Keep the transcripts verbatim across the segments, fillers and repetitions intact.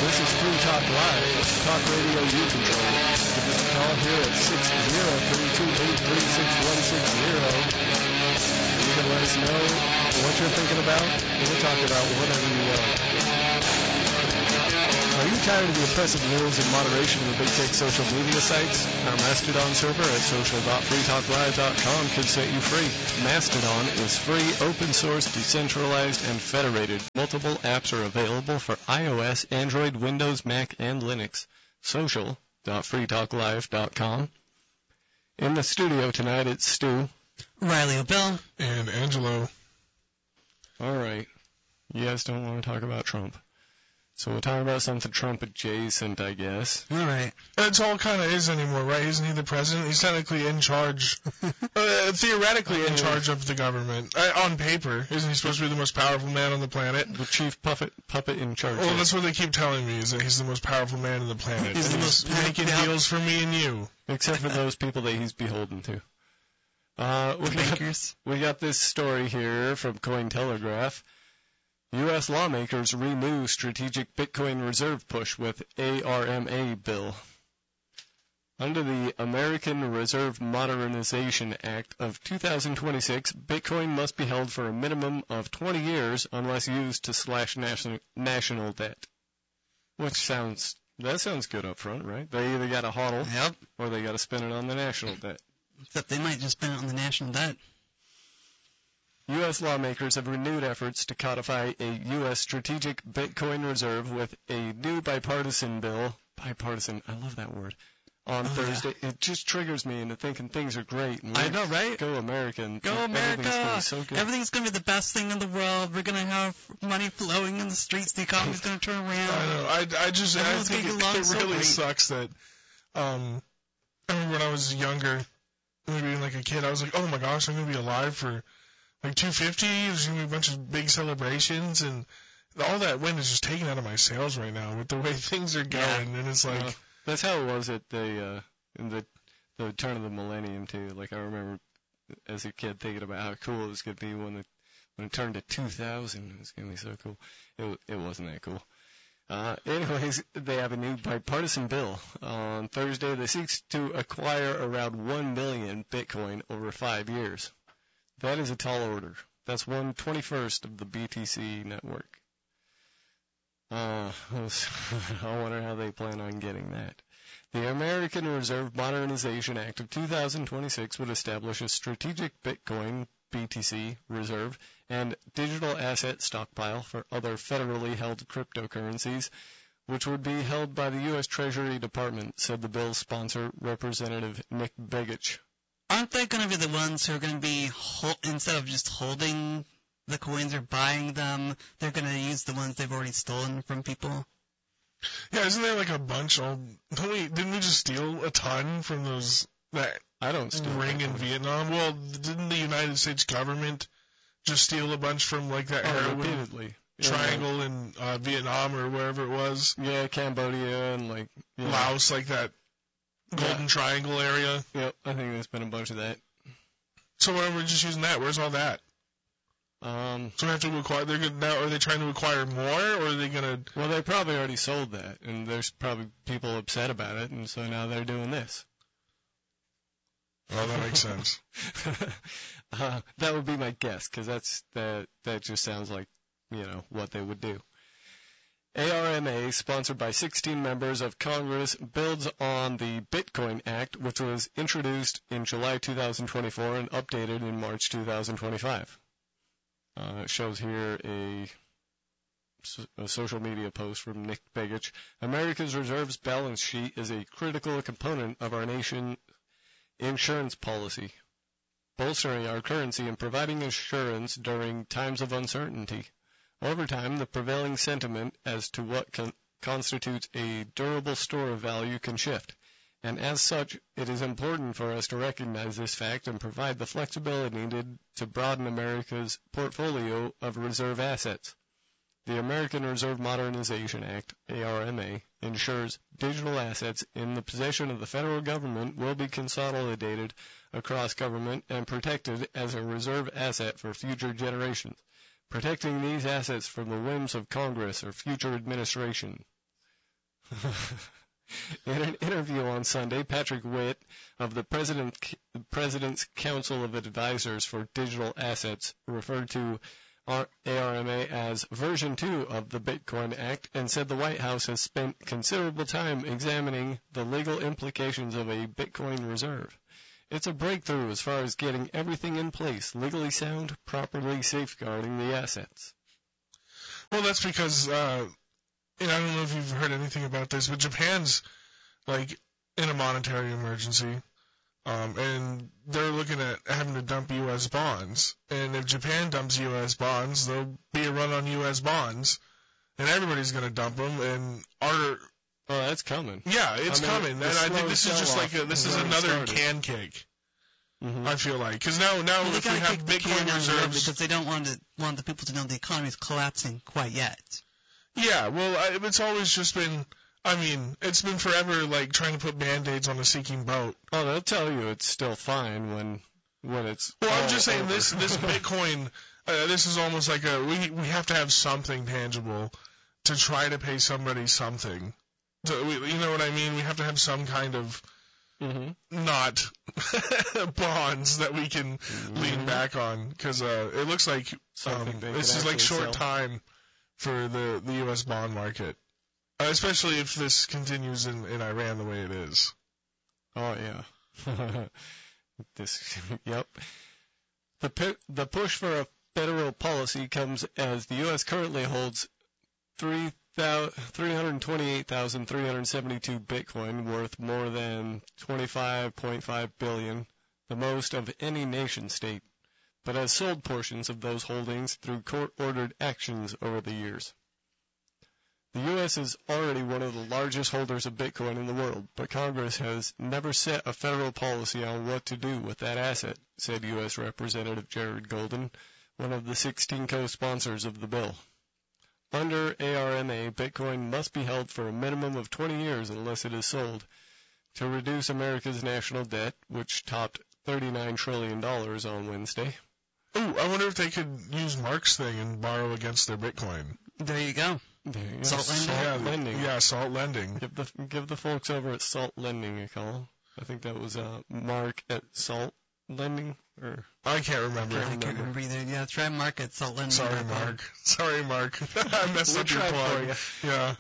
This is Free Talk Live, talk radio you control. Give us a call here at six zero three two eight three six one six zero. You can let us know what you're thinking about. We'll talk about whatever you want. Are you tired of the oppressive rules and moderation of the big tech social media sites? Our Mastodon server at social dot free talk live dot com could set you free. Mastodon is free, open source, decentralized, and federated. Multiple apps are available for iOS, Android, Windows, Mac, and Linux. social dot free talk live dot com. In the studio tonight, it's Stu, Riley O'Bill, and Angelo. All right. You guys don't want to talk about Trump. So we'll talk about something Trump adjacent, I guess. All right. That's all kind of is anymore, right? Isn't he the president? He's technically in charge, uh, theoretically in charge of the government. Uh, on paper, isn't he supposed to be the most powerful man on the planet? The chief puppet puppet in charge. Well, that's what they keep telling me, is that he's the most powerful man on the planet. He's and the he's most making powerful- deals for me and you. Except for those people that he's beholden to. Uh, we, The got, bankers. we got this story here from Cointelegraph. U S lawmakers renew strategic Bitcoin reserve push with A R M A bill. Under the American Reserve Modernization Act of two thousand twenty-six, Bitcoin must be held for a minimum of twenty years unless used to slash national, national debt. Which sounds, that sounds good up front, right? They either got to hodl Yep. or they got to spend it on the national debt. Except they might just spend it on the national debt. U S lawmakers have renewed efforts to codify a U S strategic Bitcoin reserve with a new bipartisan bill. Bipartisan, I love that word. On Oh, Thursday, it just triggers me into thinking things are great. And I we're- know, right? Go American. Go Everything's gonna America! be so good. Everything's going to be the best thing in the world. We're going to have money flowing in the streets. The economy's going to turn I around. know. I, I just I Everyone's think gonna it, get along it so really great. sucks that. Um, I remember when I was younger, maybe being like a kid, I was like, oh my gosh, I'm gonna be alive for like two fifty. There's gonna be a bunch of big celebrations, and all that wind is just taken out of my sails right now with the way things are going. And it's like, Uh, that's how it was at the uh, in the the turn of the millennium too. Like I remember as a kid thinking about how cool it was gonna be when it when it turned to two thousand. It was gonna be so cool. It it wasn't that cool. Uh, anyways, they have a new bipartisan bill. On Thursday, that seeks to acquire around one million Bitcoin over five years. That is a tall order. That's one twenty-first of the B T C network. Uh, I wonder how they plan on getting that. The American Reserve Modernization Act of two thousand twenty-six would establish a strategic Bitcoin B T C reserve and digital asset stockpile for other federally held cryptocurrencies, which would be held by the U S Treasury Department, said the bill's sponsor, Representative Nick Begich. Aren't they going to be the ones who are going to be, hol- instead of just holding the coins or buying them, they're going to use the ones they've already stolen from people? yeah, isn't there like a bunch? All don't we, didn't we just steal a ton from those that I don't steal ring in Bitcoin. Vietnam? Well, didn't the United States government just steal a bunch from like that Oh, heroin repeatedly. triangle in uh, Vietnam or wherever it was? Yeah, Cambodia and like yeah. Laos, like that Golden Yeah. Triangle area. Yep, I think there's been a bunch of that. So why are we just using that? Where's all that? Um, So we have to acquire. They're gonna, now. Are they trying to acquire more, or are they gonna? well, they probably already sold that, and there's probably people upset about it, and so now they're doing this. Well, that makes sense. uh, that would be my guess, because that's that. That just sounds like, you know, what they would do. A R M A, sponsored by sixteen members of Congress, builds on the Bitcoin Act, which was introduced in July two thousand twenty-four and updated in March two thousand twenty-five. Uh, it shows here a, a social media post from Nick Begich. America's reserves balance sheet is a critical component of our nation's insurance policy, bolstering our currency and providing assurance during times of uncertainty. Over time, the prevailing sentiment as to what con- constitutes a durable store of value can shift, and as such, it is important for us to recognize this fact and provide the flexibility needed to broaden America's portfolio of reserve assets. The American Reserve Modernization Act, A R M A, ensures digital assets in the possession of the federal government will be consolidated across government and protected as a reserve asset for future generations, protecting these assets from the whims of Congress or future administration. In an interview on Sunday, Patrick Witt of the President, President's Council of Advisors for Digital Assets referred to A R M A as version two of the Bitcoin Act and said the White House has spent considerable time examining the legal implications of a Bitcoin reserve. It's a breakthrough as far as getting everything in place, legally sound, properly safeguarding the assets. Well, that's because, uh, and I don't know if you've heard anything about this, but Japan's, like, in a monetary emergency, um, and they're looking at having to dump U S bonds. And if Japan dumps U S bonds, there'll be a run on U S bonds, and everybody's going to dump them, and our... Well, that's coming. Yeah, it's I mean, coming, and I think this is just like a, this is another started. can cake. Mm-hmm. I feel like, because now, now Well, if we have Bitcoin reserves, because they don't want to want the people to know the economy is collapsing quite yet. Yeah, well, I, it's always just been. I mean, it's been forever like trying to put band-aids on a sinking boat. Oh, they'll tell you it's still fine when when it's. Well, I'm all just saying over. this this Bitcoin. Uh, this is almost like a we we have to have something tangible to try to pay somebody something. So we, you know what I mean? We have to have some kind of. Mm-hmm. Not bonds that we can mm-hmm. lean back on, because uh, it looks like um, this is like short sell. time for the, the U S bond market, uh, especially if this continues in, in Iran the way it is. Oh yeah, this yep. The pu- the push for a federal policy comes as the U S currently holds three. three hundred twenty-eight thousand three hundred seventy-two Bitcoin, worth more than twenty-five point five billion dollars, the most of any nation-state, but has sold portions of those holdings through court-ordered actions over the years. The U S is already one of the largest holders of Bitcoin in the world, but Congress has never set a federal policy on what to do with that asset, said U S Representative Jared Golden, one of the sixteen co-sponsors of the bill. Under A R M A, Bitcoin must be held for a minimum of twenty years unless it is sold to reduce America's national debt, which topped thirty-nine trillion dollars on Wednesday. Ooh, I wonder if they could use Mark's thing and borrow against their Bitcoin. There you go. There you go. Salt lending. Yeah, Salt lending. Yeah, salt lending. Give the give the folks over at Salt Lending a call. I think that was uh, Mark at Salt Lending, or I can't remember. I can't remember either. Yeah, try Market Salt Lending. Sorry, Mark. Sorry, Mark. I messed we'll up your try plug. for Yeah.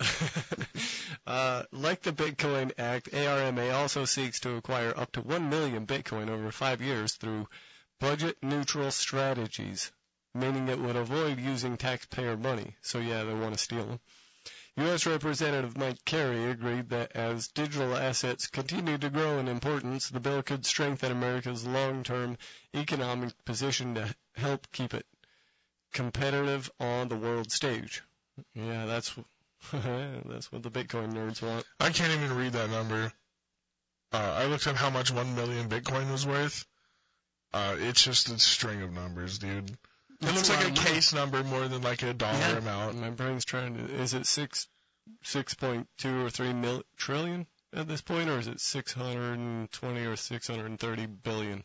uh, like the Bitcoin Act, A R M A also seeks to acquire up to one million Bitcoin over five years through budget-neutral strategies, meaning it would avoid using taxpayer money. So yeah, they want to steal them. U S Representative Mike Carey agreed that as digital assets continue to grow in importance, the bill could strengthen America's long-term economic position to help keep it competitive on the world stage. Yeah, that's that's what the Bitcoin nerds want. I can't even read that number. Uh, I looked up how much one million Bitcoin was worth. Uh, it's just a string of numbers, dude. It That's looks a like lot a of money. case number more than like a dollar Yeah. amount. My brain's trying to. Is it six, six point two or three mil, trillion at this point, or is it six hundred and twenty or six hundred and thirty billion?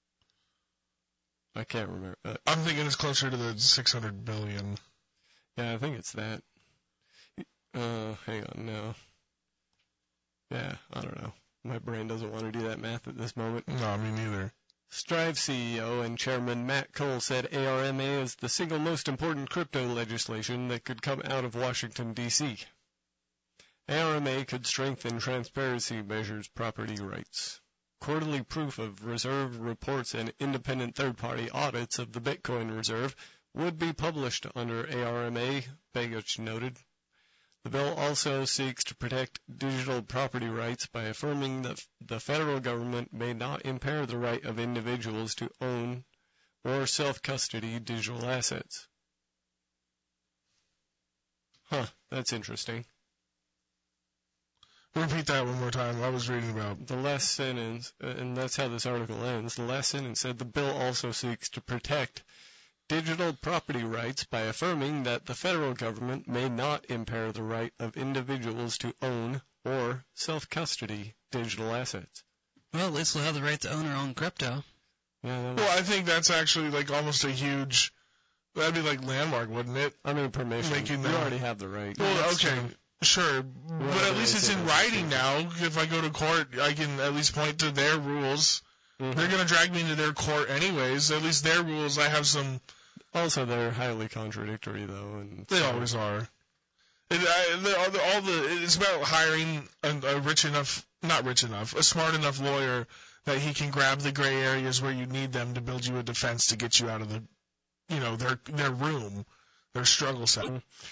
I can't remember. Uh, I'm thinking it's closer to the six hundred billion. yeah, I think it's that. Uh, hang on, no. Yeah, I don't know. My brain doesn't want to do that math at this moment. No, me neither. Strive C E O and Chairman Matt Cole said A R M A is the single most important crypto legislation that could come out of Washington, D C A R M A could strengthen transparency measures property rights. Quarterly proof of reserve reports and independent third-party audits of the Bitcoin reserve would be published under A R M A, Begich noted. The bill also seeks to protect digital property rights by affirming that the federal government may not impair the right of individuals to own or self-custody digital assets. Huh, that's interesting. Repeat that one more time. I was reading about. The last sentence, and that's how this article ends, the last sentence said the bill also seeks to protect digital property rights by affirming that the federal government may not impair the right of individuals to own or self-custody digital assets. Well, at least we'll have the right to own our own crypto. Yeah, that was, Well, I think that's actually like almost a huge. That'd be like landmark, wouldn't it? I mean, permission. Making You that- already have the right. Well, that's okay. true. Sure, but Whatever at least they it's say in that's writing true. now. If I go to court, I can at least point to their rules. Mhm. They're gonna drag me into their court anyways. At least their rules, I have some. Also, they're highly contradictory, though, and They so- always are. It, I, the, all, the, all the it's about hiring a, a rich enough, not rich enough, a smart enough lawyer that he can grab the gray areas where you need them to build you a defense to get you out of the, you know, their their room, their struggle set.